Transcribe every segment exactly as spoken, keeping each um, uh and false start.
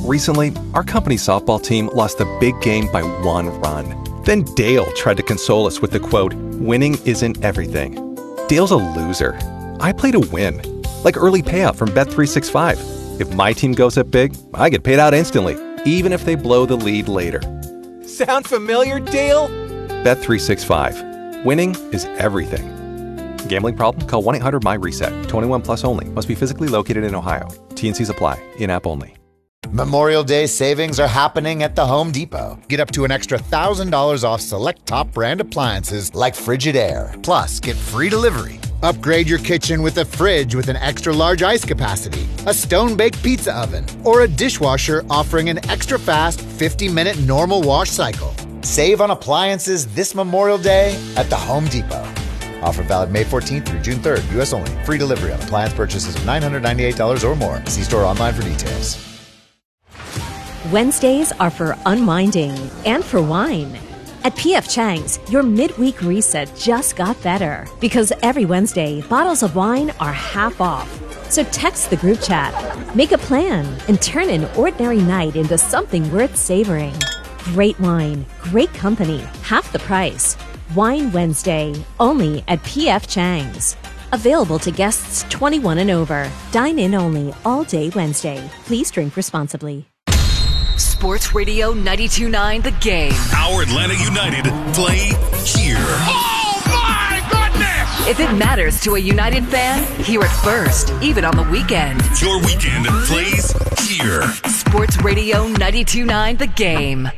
Recently, our company softball team lost a big game by one run. Then Dale tried to console us with the quote, "Winning isn't everything." Dale's a loser. I play to win. Like early payout from Bet three sixty-five. If my team goes up big, I get paid out instantly, even if they blow the lead later. Sound familiar, Dale? Bet three sixty-five. Winning is everything. Gambling problem? Call one eight hundred M Y RESET. twenty-one plus only. Must be physically located in Ohio. T and Cs apply. In-app only. Memorial Day savings are happening at the Home Depot. Get up to an extra one thousand dollars off select top brand appliances like Frigidaire. Plus, get free delivery. Upgrade your kitchen with a fridge with an extra large ice capacity, a stone-baked pizza oven, or a dishwasher offering an extra fast fifty minute normal wash cycle. Save on appliances this Memorial Day at the Home Depot. Offer valid May fourteenth through June third. U S only. Free delivery on appliance purchases of nine hundred ninety-eight dollars or more. See store online for details. Wednesdays are for unwinding and for wine. At P F Chang's, your midweek reset just got better because every Wednesday, bottles of wine are half off. So text the group chat, make a plan, and turn an ordinary night into something worth savoring. Great wine, great company, half the price. Wine Wednesday, only at P F Chang's. Available to guests twenty-one and over. Dine in only all day Wednesday. Please drink responsibly. Sports Radio ninety-two point nine The Game. Our Atlanta United play here. Oh my goodness! If it matters to a United fan, hear it first, even on the weekend. Your weekend plays here. Sports Radio ninety-two point nine The Game.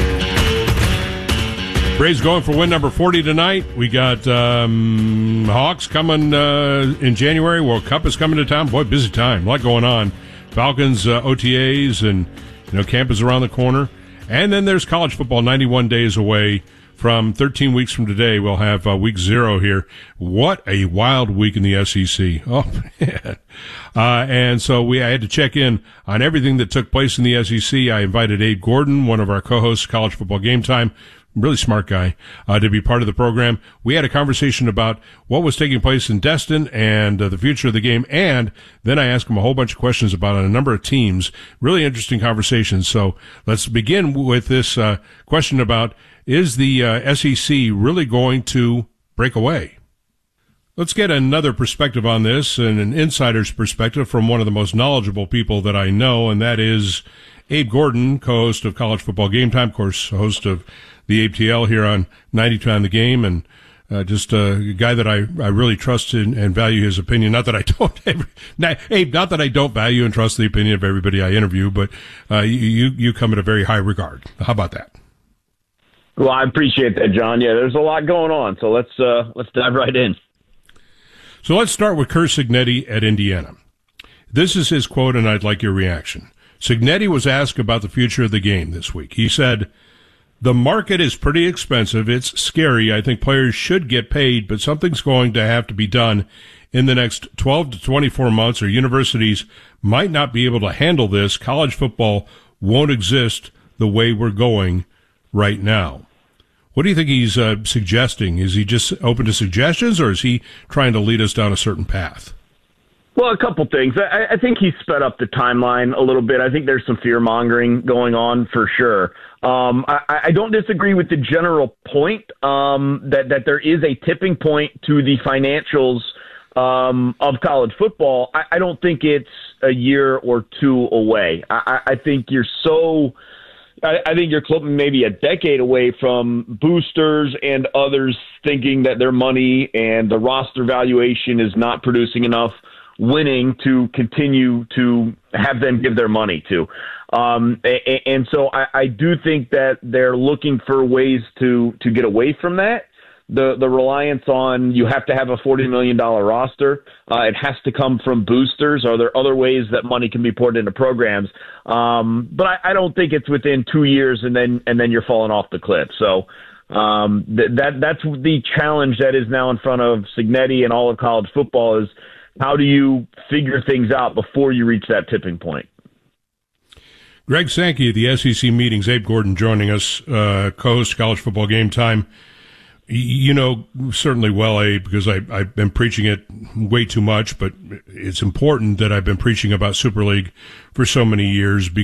Braves going for win number forty tonight. We got um, Hawks coming uh, in January. World Cup is coming to town. Boy, busy time. A lot going on. Falcons, uh, O T As, and you know, camp is around the corner. And then there's college football, ninety-one days away from thirteen weeks from today. We'll have uh, week zero here. What a wild week in the S E C. Oh, man. Uh, and so we, I had to check in on everything that took place in the S E C. I invited Abe Gordon, one of our co-hosts, College Football Game Time, really smart guy, uh, to be part of the program. We had a conversation about what was taking place in Destin and uh, the future of the game. And then I asked him a whole bunch of questions about a number of teams. Really interesting conversations. So let's begin with this uh, question about, is the uh, S E C really going to break away? Let's get another perspective on this, and an insider's perspective from one of the most knowledgeable people that I know, and that is Abe Gordon, co-host of College Football Game Time, of course, host of the A T L here on ninety-two on The Game, and uh, just a guy that I, I really trust and, and value his opinion. Not that I don't, every, not, Abe, not that I don't value and trust the opinion of everybody I interview, but uh, you you come in a very high regard. How about that? Well, I appreciate that, John. Yeah, there's a lot going on, so let's uh, let's dive right in. So let's start with Curt Cignetti at Indiana. This is his quote, and I'd like your reaction. Cignetti was asked about the future of the game this week. He said, "The market is pretty expensive. It's scary. I think players should get paid, but something's going to have to be done in the next twelve to twenty-four months, or universities might not be able to handle this. College football won't exist the way we're going right now." What do you think he's uh, suggesting? Is he just open to suggestions, or is he trying to lead us down a certain path? Well, a couple things. I, I think he sped up the timeline a little bit. I think there's some fear-mongering going on for sure. Um, I, I don't disagree with the general point um, that, that there is a tipping point to the financials um, of college football. I, I don't think it's a year or two away. I, I think you're so... I, I think you're maybe a decade away from boosters and others thinking that their money and the roster valuation is not producing enough winning to continue to have them give their money to. Um, and, and so I, I do think that they're looking for ways to, to get away from that. The the reliance on you have to have a forty million dollars roster. Uh, it has to come from boosters. Are there other ways that money can be poured into programs? Um, but I, I don't think it's within two years and then and then you're falling off the cliff. So um, th- that that's the challenge that is now in front of Cignetti and all of college football is how do you figure things out before you reach that tipping point? Greg Sankey of the S E C meetings. Abe Gordon joining us, uh, co-host College Football Game Time. You know certainly well, Abe, because I, I've been preaching it way too much, but it's important that I've been preaching about Super League for so many years because